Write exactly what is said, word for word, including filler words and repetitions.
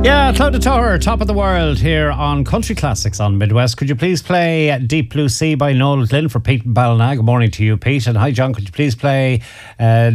Yeah, Cloud Tower, top of the world here on Country Classics on Midwest. Could you please play Deep Blue Sea by Noel Glynn for Pete Ballina? Good morning to you, Pete. And hi, John. Could you please play uh,